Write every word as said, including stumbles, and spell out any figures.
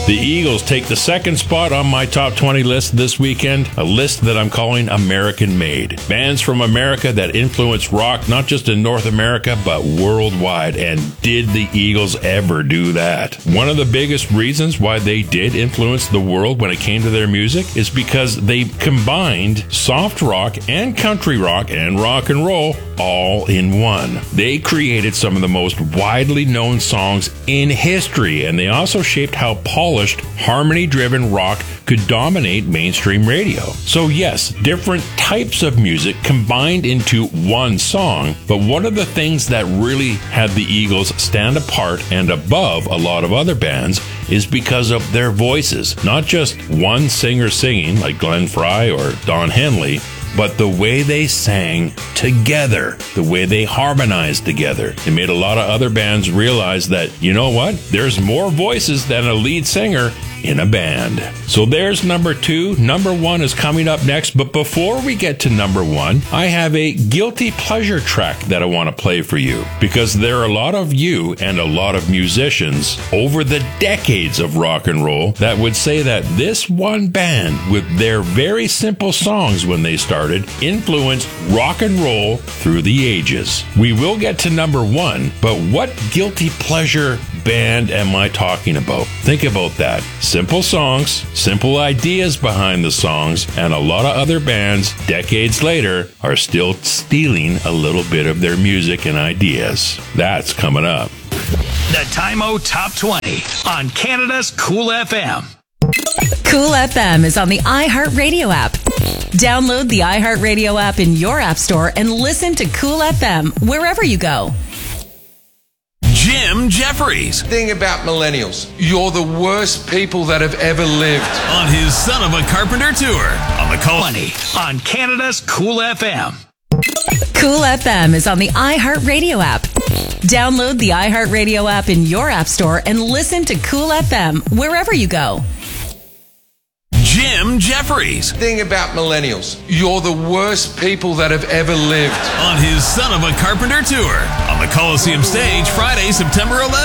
The Eagles take the second spot on my top twenty list this weekend, a list that I'm calling American-made. Bands from America that influenced rock not just in North America, but worldwide. And did the Eagles ever do that? One of the biggest reasons why they did influence the world when it came to their music is because they combined soft rock and country rock and rock and roll all in one. They created some of the most widely known songs in history, and they also shaped how polished, harmony-driven rock could dominate mainstream radio. So yes, different types of music combined into one song, but one of the things that really had the Eagles stand apart and above a lot of other bands is because of their voices. Not just one singer singing like Glenn Frey or Don Henley, but the way they sang together, the way they harmonized together. It made a lot of other bands realize that, you know what? There's more voices than a lead singer in a band. So there's number two. Number one is coming up next. But before we get to number one, I have a guilty pleasure track that I want to play for you, because there are a lot of you and a lot of musicians over the decades of rock and roll that would say that this one band, with their very simple songs when they started, influenced rock and roll through the ages. We will get to number one, but what guilty pleasure band am I talking about? Think about that. Simple songs, simple ideas behind the songs, and a lot of other bands decades later are still stealing a little bit of their music and ideas. That's coming up. The Time-O Top twenty on Canada's Cool F M. Cool F M is on the iHeartRadio app. Download the iHeartRadio app in your app store and listen to Cool F M wherever you go. Jim Jeffries. Thing about millennials, you're the worst people that have ever lived. On his Son of a Carpenter tour on the Cool twenty on Canada's Cool F M. Cool F M is on the iHeartRadio app. Download the iHeartRadio app in your app store and listen to Cool F M wherever you go. Jim Jeffries. Thing about millennials, you're the worst people that have ever lived. On his Son of a Carpenter tour on the Coliseum stage Friday, September eleventh.